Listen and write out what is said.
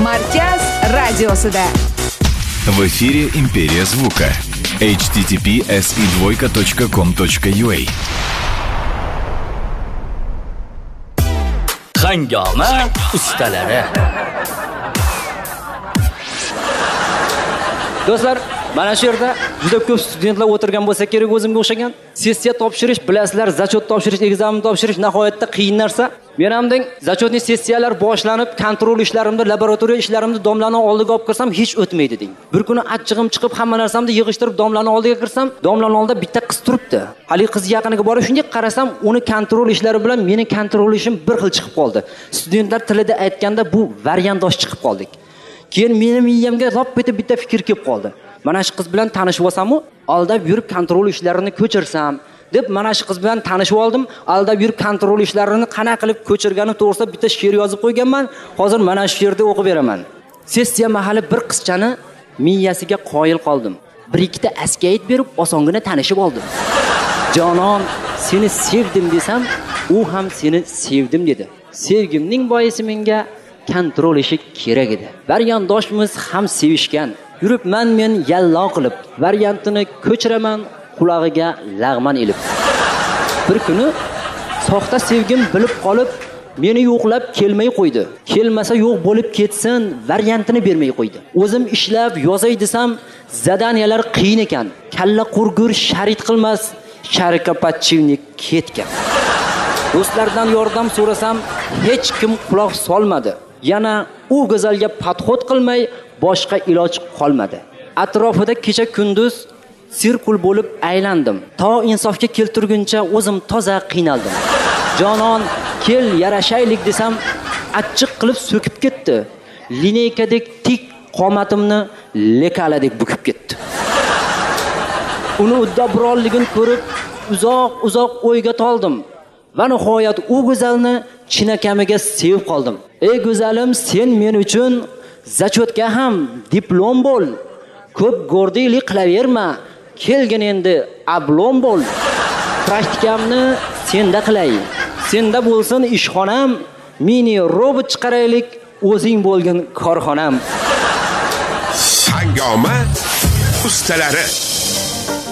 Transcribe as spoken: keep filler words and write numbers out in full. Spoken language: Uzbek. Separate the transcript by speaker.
Speaker 1: Markaz radiosida.
Speaker 2: В эфире «Империя звука». эйч ти ти пи эс и двойка точка ком точка ю а.
Speaker 3: Hangoma ustalari. Do'stlar, mana shu yerda juda ko'p studentlar o'tirgan bo'lsa kerak o'zimga o'xshagan. Sessiya topshirish, bilasizlar, zachot topshirish, ekzamen topshirish nihoyatda qiyin narsa. Men ham deng, zachotning sessiyalar boshlanib, kontrol ishlarimda, laboratoriya ishlarimda domlaning oldiga olib kirsam hech o'tmaydi deng. Bir kuni achchig'im chiqib, hamma narsamni yig'ishtirib domlaning oldiga kirsam, domlaning oldida bitta qiz turibdi. Hali qiz yaqiniga borib shunday qarasam, uni kontrol ishlari bilan meni kontrol ishim bir xil chiqib qoldi. Studentlar tilida aytganda bu variandosh chiqib qoldik. Keyin mening miyamga lop etib bitta fikr kelib qoldi. Mana shu qiz bilan tanishib olsam-u, aldab yurib kontrol ishlarini ko'chirsam deb mana shu qiz bilan tanishib oldim. Aldab yurib kontrol ishlarini qana qilib ko'chirganim to'g'risida bitta she'r yozib qo'yganman. Hozir mana shu yerda o'qib beraman. Sessiya mahali bir qizchani miyasiga qoyil qoldim. Bir ikkita askayt berib osongina tanishib oldim. Jonon, seni sevdim desam, u ham seni sevdim dedi. Sevgimning boisi menga kontrol ishi kerak edi. Variandoshimiz ham sevishgan. Yuribman men yallo qilib, variantini ko'chiraman, qulog'iga lag'man ilib. Bir kuni soxta sevgim bilib qolib, meni yo'qlab kelmay qo'ydi. Kelmasa yo'q bo'lib ketsin, variantini bermay qo'ydi. O'zim ishlab yozay desam, zadaniyalar qiyin ekan. Kalla qurgur sharit qilmas, sharikopatchivnik ketgan. Do'stlardan yordam so'rasam, hech kim quloq solmadi. Yana u go'zalga podxod qilmay boshqa iloj qolmadi. Atrofida kecha kunduz sirkul bo'lib aylandim. To insofga keltirguncha o'zim toza qiynaldim. Jonon, kel yarashaylik desam, achchiq qilib so'kib ketdi. Lineykadek tik qomatimni lekaladek bukib ketdi. Uni uddabrolligini ko'rib, uzoq-uzoq o'yga toldim. Va nihoyat u go'zalni chinakamiga sevib qoldim. Ey go'zalim, sen men uchun zachotga ham diplom bo'l. Ko'p go'rdiylik qilaverma. Kelgin endi ablom bo'l. Praktikamni senda qilay. Senda bo'lsin ishxonam, mini robot chiqaraylik, o'zing bo'lgin korxonam.
Speaker 4: Hangoma ustalari.